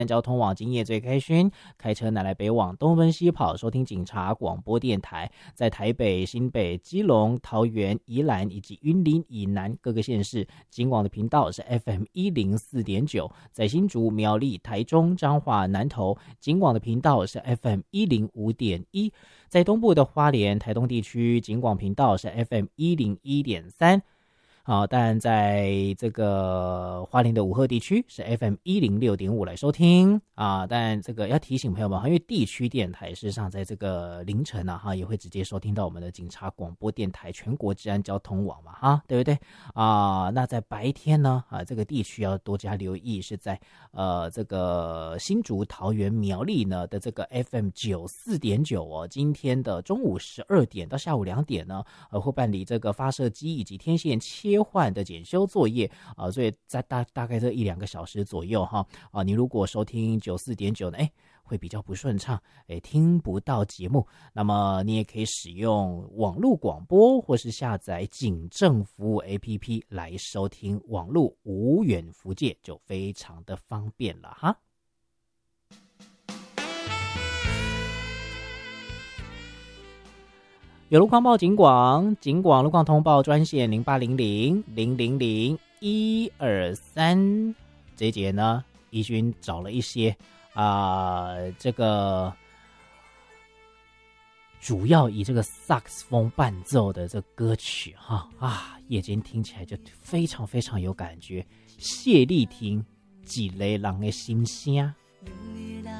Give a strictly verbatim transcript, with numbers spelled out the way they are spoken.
交通网今夜最开心，开车南来北往，东奔西跑，收听警察广播电台，在台北、新北、基隆、桃园、宜兰以及云林以南各个县市，警广的频道是 F M 一零四点九，在新竹、苗栗、台中、彰化、南投，警广的频道是 F M 一零五点一，在东部的花莲、台东地区，警广频道是 F M 一零一点三。好，但在这个花莲的武鹤地区是 F M 一零六点五来收听啊，但这个要提醒朋友们，因为地区电台事实上在这个凌晨啊哈也会直接收听到我们的警察广播电台全国治安交通网嘛哈，对不对啊？那在白天呢啊，这个地区要多加留意，是在呃这个新竹、桃园、苗栗呢的这个 F M 九四点九哦，今天的中午十二点到下午两点呢，呃会办理这个发射机以及天线切切换的检修作业啊、呃，所以在大大概这一两个小时左右哈啊、呃，你如果收听九四点九呢，哎，会比较不顺畅，哎，听不到节目，那么你也可以使用网络广播或是下载警政服务 A P P 来收听网络无远弗届，就非常的方便了哈。有路况报警广，警广路况通报专线零八零零零零零一二三。这一节呢，怡君找了一些啊、呃，这个主要以这个萨克斯风伴奏的这歌曲哈啊，夜间听起来就非常非常有感觉。谢丽婷《几雷狼的心声》。